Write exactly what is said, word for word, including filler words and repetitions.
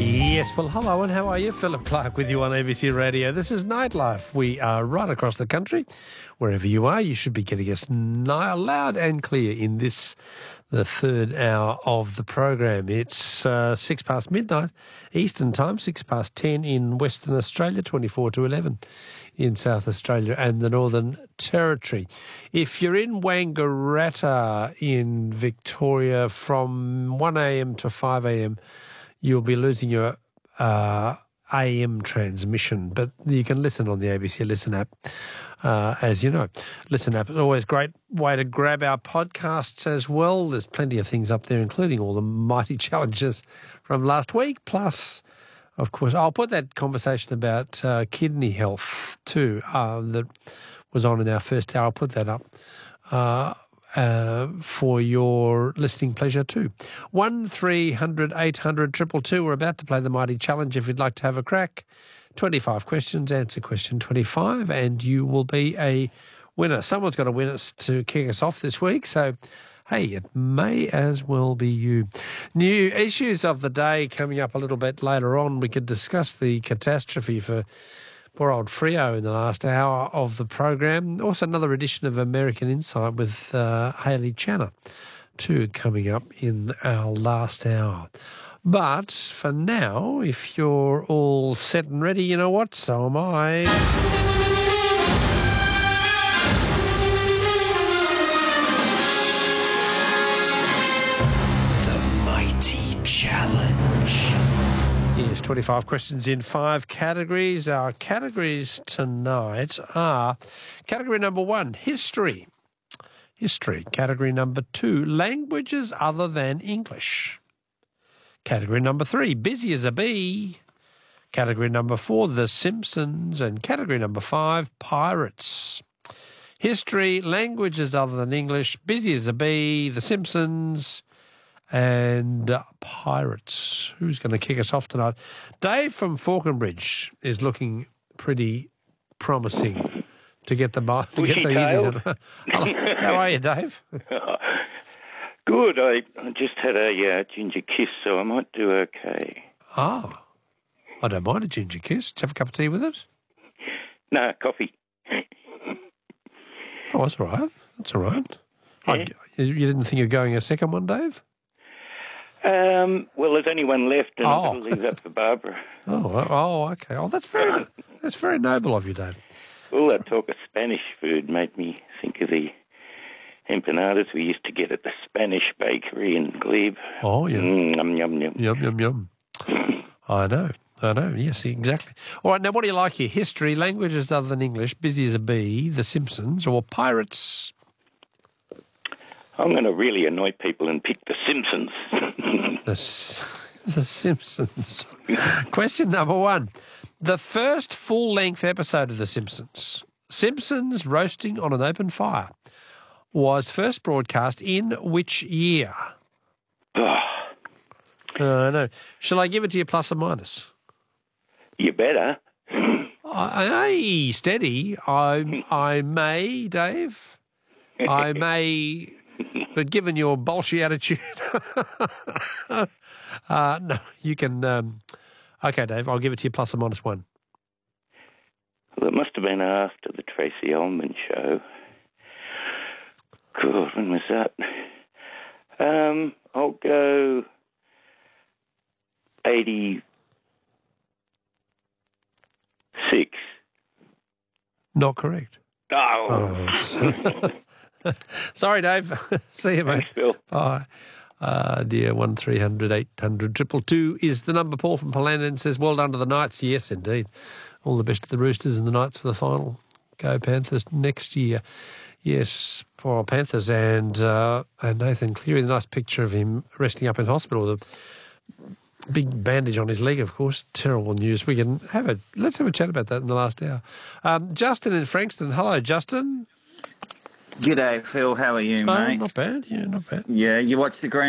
Yes, well, hello and how are you? Philip Clark with you on A B C Radio. This is Nightlife. We are right across the country. Wherever you are, you should be getting us loud and clear in this, the third hour of the program. It's uh, six past midnight Eastern Time, six past ten in Western Australia, twenty-four to eleven in South Australia and the Northern Territory. If you're in Wangaratta in Victoria from one a m to five a m, you'll be losing your uh, A M transmission, but you can listen on the A B C Listen app, uh, as you know. Listen app is always a great way to grab our podcasts as well. There's plenty of things up there, including all the mighty challenges from last week. Plus, of course, I'll put that conversation about uh, kidney health too uh, that was on in our first hour. I'll put that up Uh Uh, for your listening pleasure too. One three hundred eight hundred two two two. We're about to play the Mighty Challenge if you'd like to have a crack. twenty-five questions, answer question twenty-five, and you will be a winner. Someone's got to win us to kick us off this week, so hey, it may as well be you. New issues of the day coming up a little bit later on. We could discuss the catastrophe for poor old Freo in the last hour of the program. Also another edition of American Insight with uh, Hayley Channer, too, coming up in our last hour. But for now, if you're all set and ready, you know what? So am I. The Mighty Challenge. Yes, twenty-five questions in five categories. Our categories tonight are category number one, history. History. Category number two, languages other than English. Category number three, busy as a bee. Category number four, The Simpsons. And category number five, pirates. History, languages other than English, busy as a bee, The Simpsons, and uh, pirates. Who's going to kick us off tonight? Dave from Falconbridge is looking pretty promising to get the to get the tailed. Hello. How are you, Dave? Good. I, I just had a uh, ginger kiss, so I might do okay. Oh, I don't mind a ginger kiss. Do you have a cup of tea with it? No, coffee. Oh, that's all right. That's all right. Yeah. I, you didn't think of going a second one, Dave? Um, well, there's only one left, and Oh. I'm going to leave that for Barbara. Oh, oh, okay. Oh, that's very that's very noble of you, Dave. All that talk of Spanish food made me think of the empanadas we used to get at the Spanish bakery in Glebe. Oh, yeah. Mm, yum, yum, yum. Yum, yum, yum. I know. I know. Yes, exactly. All right, now what do you like here? History, languages other than English, busy as a bee, The Simpsons, or pirates? I'm going to really annoy people and pick The Simpsons. The, S- the Simpsons. Question number one. The first full-length episode of The Simpsons, Simpsons Roasting on an Open Fire, was first broadcast in which year? Oh, I know. Shall I give it to you plus or minus? you better. I, steady. I, I may, Dave. I may, but given your bolshy attitude, uh, no, you can. Um, okay, Dave, I'll give it to you plus or minus one. Well, it must have been after the Tracy Ullman show. God, when was that? Um, I'll go eighty-six. Not correct. Oh. Oh. Sorry, Dave. See you, mate. Thanks, Phil. Bye. Uh, dear, one three hundred eight hundred triple two is the number. Paul from Palandon says, well done to the Knights. Yes, indeed. All the best to the Roosters and the Knights for the final. Go Panthers next year. Yes, poor Panthers. And uh, and Nathan Cleary, the nice picture of him resting up in hospital with a big bandage on his leg, of course. Terrible news. We can have a, let's have a chat about that in the last hour. Um, Justin in Frankston. Hello, Justin. G'day, Phil. How are you, Oh, mate? not bad. Yeah, not bad. Yeah, you watched the grand